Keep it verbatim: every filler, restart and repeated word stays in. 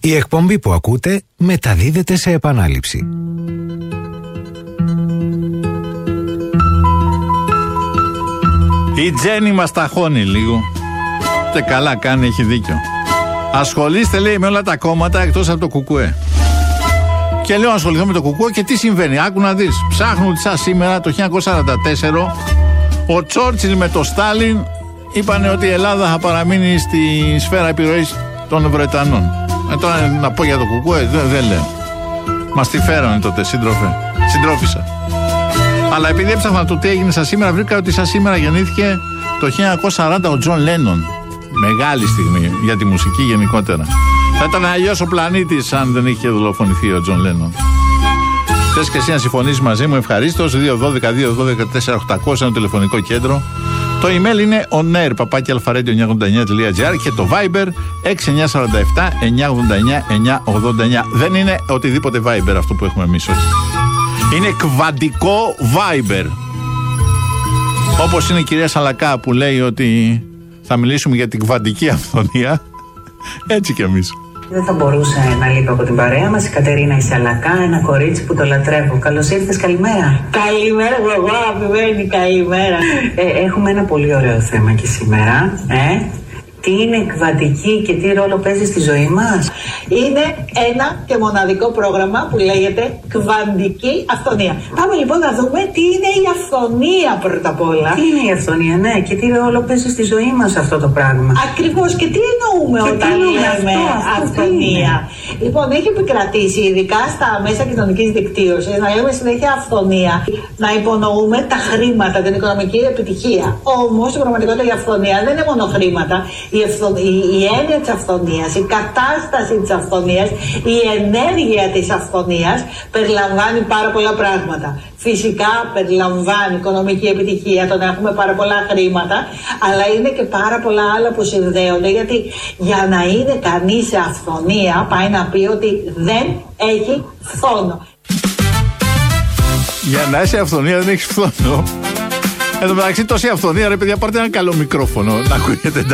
Η εκπομπή που ακούτε μεταδίδεται σε επανάληψη. Η Τζέννη μας ταχώνει λίγο. Και καλά κάνει, έχει δίκιο. Ασχολείστε, λέει, με όλα τα κόμματα εκτός από το Κουκουέ. Και λέω ασχοληθώ με το Κουκουέ και τι συμβαίνει. Άκου να δεις. Ψάχνουν ότι σαν σήμερα το χίλια εννιακόσια σαράντα τέσσερα ο Τσόρτσιλ με το Στάλιν είπανε ότι η Ελλάδα θα παραμείνει στη σφαίρα επιρροής των Βρετανών. Ε, τώρα να πω για το Κουκουέ, δεν, δεν λέω. Μας τη φέρανε τότε, σύντροφε. Συντρόφισσα. Αλλά επειδή έψαχνα το τι έγινε σαν σήμερα, βρήκα ότι σαν σήμερα γεννήθηκε το χίλια εννιακόσια σαράντα ο Τζον Λένον. Μεγάλη στιγμή για τη μουσική γενικότερα. Θα ήταν αλλιώς ο πλανήτης αν δεν είχε δολοφονηθεί ο Τζον Λένον. Θες και εσύ να συμφωνήσεις μαζί μου, ευχαρίστως. δύο ένα δύο, δύο ένα δύο, τέσσερα οκτακόσια είναι το τηλεφωνικό κέντρο. Το email είναι onair παπάκι αλφαρέντιο εννιακόσια ογδόντα εννιά τελεία τζι άρ και το Viber έξι εννιά τέσσερα επτά εννιακόσια ογδόντα εννιά εννιακόσια ογδόντα εννιά. Δεν είναι οτιδήποτε Viber αυτό που έχουμε εμείς, όχι. Είναι κβαντικό Viber. Όπως είναι η κυρία Σαλακά που λέει ότι θα μιλήσουμε για την κβαντική αυθονία. Έτσι κι εμείς. Δεν θα μπορούσε να λείπει από την παρέα μας η Κατερίνα η Σαλακά, ένα κορίτσι που το λατρεύω. Καλώς ήρθες, καλημέρα. Καλημέρα, εγώ αγαπημένη, καλημέρα. Ε, έχουμε ένα πολύ ωραίο θέμα και σήμερα. Ε. Τι είναι κβαντική και τι ρόλο παίζει στη ζωή μας? Είναι ένα και μοναδικό πρόγραμμα που λέγεται κβαντική αυθονία. Πάμε λοιπόν να δούμε τι είναι η αυθονία πρώτα απ' όλα. Τι είναι η αυθονία, ναι, και τι ρόλο παίζει στη ζωή μας αυτό το πράγμα. Ακριβώς, και τι εννοούμε και όταν τι λέμε αυτό, αυθονία. Λοιπόν, έχει επικρατήσει ειδικά στα μέσα κοινωνικής δικτύωσης να λέμε συνέχεια αυθονία, να υπονοούμε τα χρήματα, την οικονομική επιτυχία. Όμως η πραγματικότητα η αυθονία δεν είναι μόνο χρήματα. Η, ευθο... η... η έννοια της αυθονίας, η κατάσταση της αυθονίας, η ενέργεια της αυθονίας περιλαμβάνει πάρα πολλά πράγματα. Φυσικά περιλαμβάνει οικονομική επιτυχία, το να έχουμε πάρα πολλά χρήματα, αλλά είναι και πάρα πολλά άλλα που συνδέονται, γιατί για να είναι κανείς σε αυθονία πάει να πει ότι δεν έχει φθόνο. Για να είσαι αυθονία δεν έχεις φθόνο. Εν τω μεταξύ τόση αυθονία, ρε παιδιά, πάρτε ένα καλό μικρόφωνο να ακούγεται.